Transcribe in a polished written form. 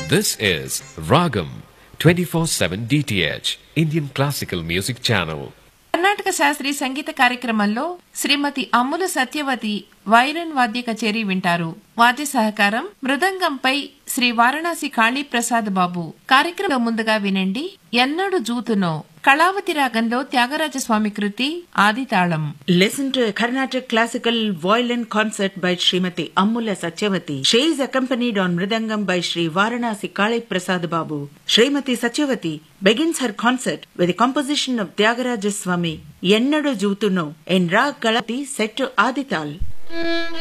This is Ragam 24/7 DTH Indian Classical Music Channel. Karnataka శాస్త్రీయ సంగీత కార్యక్రమంలో శ్రీమతి అమ్ముల సత్యవతి వైరన్ వాద్య కచేరీ వింటారు. వాద్య సహకారం మృదంగంపై శ్రీ వారణాసి కాళీ ప్రసాద్ బాబు. కార్యక్రమం ముందుగా వినండి ఎన్నడు జూతునో కళావతి రాగంలో త్యాగరాజస్వామి కృతి ఆదితాళం. Listen to a Carnatic classical violin concert by Srimati Ammula Satyavati. She is accompanied on Mridangam by Sri Varanasi Kali Prasad Babu. Srimati Satyavati begins her concert with a composition of Tyagaraja Swami Ennadu Jutuno in Rag Kalati set to Adital.